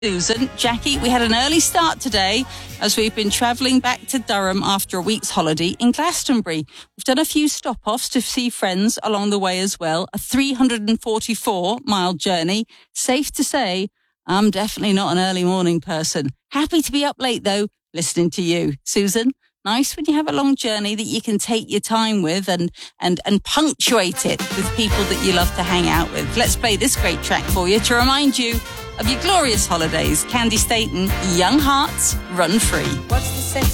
Susan, Jackie, we had an early start today as we've been travelling back to Durham after a week's holiday in Glastonbury. We've done a few stop-offs to see friends along the way as well. A 344-mile journey. Safe to say, I'm definitely not an early morning person. Happy to be up late, though, listening to you. Susan, nice when you have a long journey that you can take your time with and punctuate it with people that you love to hang out with. Let's play this great track for you to remind you of your glorious holidays. Candy Staten, Young Hearts, Run Free. What's the sense